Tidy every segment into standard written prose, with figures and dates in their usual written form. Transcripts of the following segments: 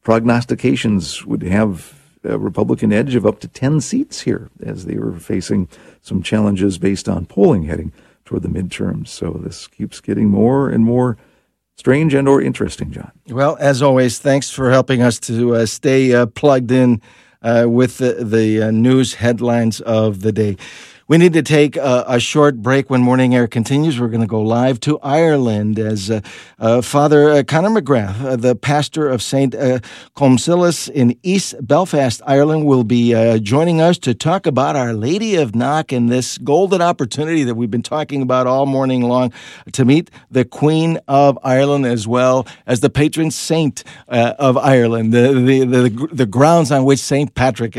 prognostications would have a Republican edge of up to 10 seats here as they were facing some challenges based on polling heading toward the midterms. So this keeps getting more and more strange and or interesting, John. Well, as always, thanks for helping us to stay plugged in with the news headlines of the day. We need to take a short break. When Morning Air continues, we're going to go live to Ireland as Father Conor McGrath, the pastor of St. Colmcillis in East Belfast, Ireland, will be joining us to talk about Our Lady of Knock and this golden opportunity that we've been talking about all morning long to meet the Queen of Ireland as well as the patron saint of Ireland, the grounds on which St. Patrick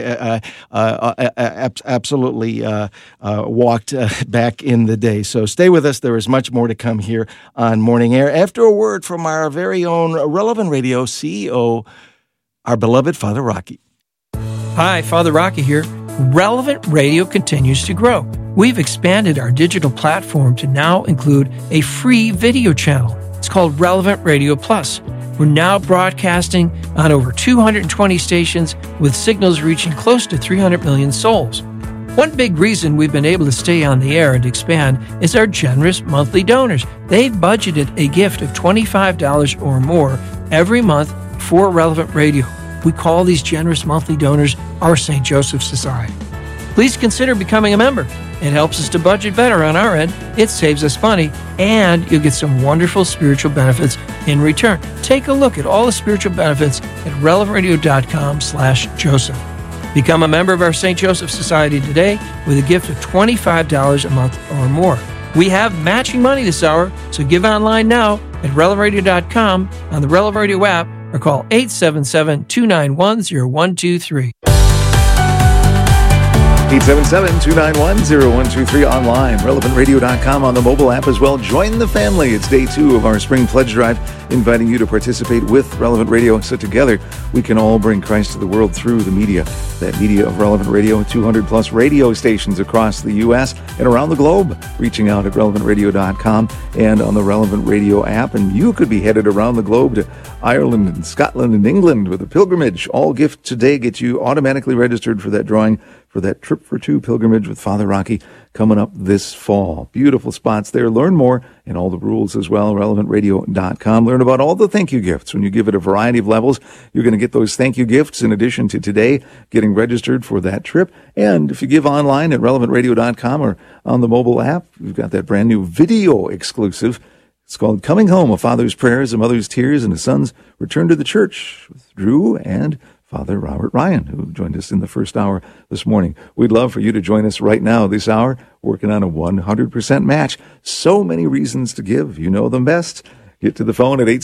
absolutely walked back in the day. So stay with us. There is much more to come here on Morning Air after a word from our very own Relevant Radio CEO, our beloved Father Rocky. Hi, Father Rocky here. Relevant Radio continues to grow. We've expanded our digital platform to now include a free video channel. It's called Relevant Radio Plus. We're now broadcasting on over 220 stations with signals reaching close to 300 million souls. One big reason we've been able to stay on the air and expand is our generous monthly donors. They've budgeted a gift of $25 or more every month for Relevant Radio. We call these generous monthly donors our St. Joseph Society. Please consider becoming a member. It helps us to budget better on our end, it saves us money, and you'll get some wonderful spiritual benefits in return. Take a look at all the spiritual benefits at relevantradio.com/Joseph. Become a member of our St. Joseph Society today with a gift of $25 a month or more. We have matching money this hour, so give online now at relevantradio.com on the Relevant Radio app or call 877-291-0123. 877-291-0123 online, relevantradio.com on the mobile app as well. Join the family. It's day 2 of our spring pledge drive, inviting you to participate with Relevant Radio. So together, we can all bring Christ to the world through the media. That media of Relevant Radio, 200 plus radio stations across the U.S. and around the globe, reaching out at relevantradio.com and on the Relevant Radio app. And you could be headed around the globe to Ireland and Scotland and England with a pilgrimage. All Gift Today gets you automatically registered for that drawing for that Trip for Two pilgrimage with Father Rocky coming up this fall. Beautiful spots there. Learn more and all the rules as well, relevantradio.com. Learn about all the thank you gifts. When you give at a variety of levels, you're going to get those thank you gifts in addition to today getting registered for that trip. And if you give online at relevantradio.com or on the mobile app, we've got that brand new video exclusive. It's called Coming Home, A Father's Prayers, A Mother's Tears, and a Son's Return to the Church with Drew and Father Robert Ryan, who joined us in the first hour this morning. We'd love for you to join us right now this hour, working on a 100% match. So many reasons to give. You know them best. Get to the phone at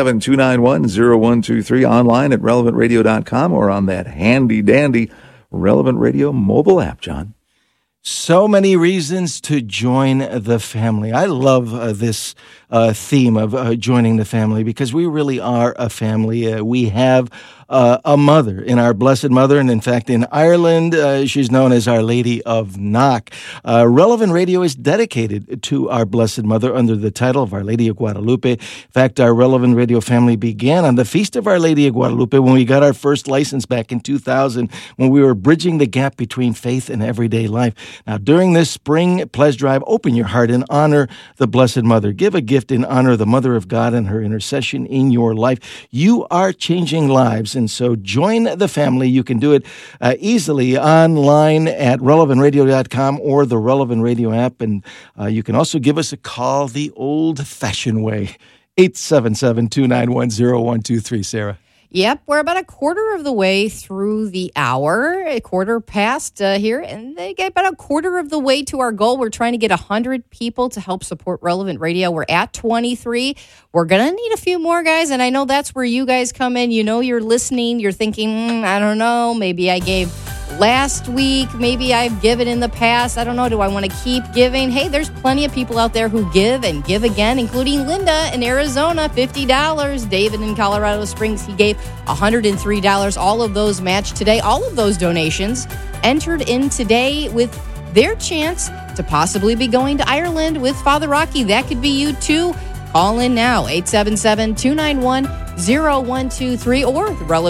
877-291-0123, online at relevantradio.com or on that handy-dandy Relevant Radio mobile app, John. So many reasons to join the family. I love this theme of joining the family because we really are a family. We have a mother in our Blessed Mother, and in fact, in Ireland, she's known as Our Lady of Knock. Relevant Radio is dedicated to our Blessed Mother under the title of Our Lady of Guadalupe. In fact, our Relevant Radio family began on the Feast of Our Lady of Guadalupe when we got our first license back in 2000, when we were bridging the gap between faith and everyday life. Now, during this spring pledge drive, open your heart and honor the Blessed Mother. Give a gift in honor of the Mother of God and her intercession in your life. You are changing lives. And so join the family. You can do it easily online at relevantradio.com or the Relevant Radio app. And you can also give us a call the old-fashioned way, 877-291-0123, Sarah. Yep, we're about a quarter of the way through the hour, a quarter past here, and they get about a quarter of the way to our goal. We're trying to get 100 people to help support Relevant Radio. We're at 23. We're going to need a few more, guys, and I know that's where you guys come in. You know you're listening. You're thinking, I don't know, maybe I gave last week, maybe I've given in the past. I don't know. Do I want to keep giving? Hey, there's plenty of people out there who give and give again, including Linda in Arizona, $50. David in Colorado Springs, he gave $103. All of those matched today. All of those donations entered in today with their chance to possibly be going to Ireland with Father Rocky. That could be you too. Call in now, 877-291-0123 or the Relevant